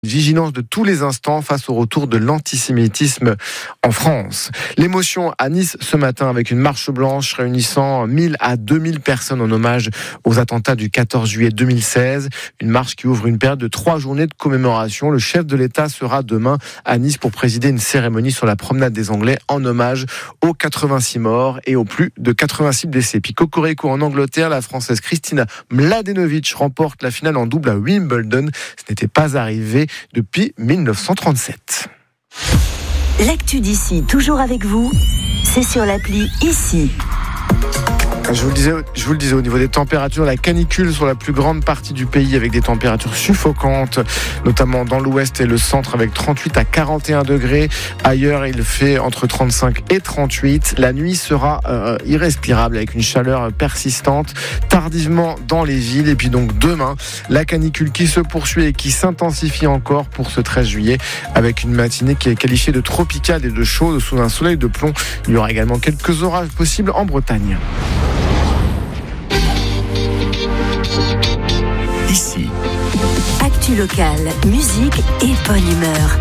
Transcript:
Vigilance de tous les instants face au retour de l'antisémitisme en France. L'émotion à Nice ce matin avec une marche blanche réunissant 1000 à 2000 personnes en hommage aux attentats du 14 juillet 2016. Une marche qui ouvre une période de 3 journées de commémoration. Le chef de l'État sera demain à Nice pour présider une cérémonie sur la promenade des Anglais en hommage aux 86 morts et aux plus de 86 blessés. Puis cocorico en Angleterre, la Française Kristina Mladenovic remporte la finale en double à Wimbledon. Ce n'était pas arrivé depuis 1937. L'actu d'ici, toujours avec vous, c'est sur l'appli Ici. Je vous le disais, au niveau des températures, la canicule sur la plus grande partie du pays avec des températures suffocantes, notamment dans l'ouest et le centre avec 38 à 41 degrés. Ailleurs, il fait entre 35 et 38. La nuit sera irrespirable avec une chaleur persistante tardivement dans les villes. Et puis donc demain, la canicule qui se poursuit et qui s'intensifie encore pour ce 13 juillet avec une matinée qui est qualifiée de tropicale et de chaude sous un soleil de plomb. Il y aura également quelques orages possibles en Bretagne. Ici. Actu locale, musique et bonne humeur.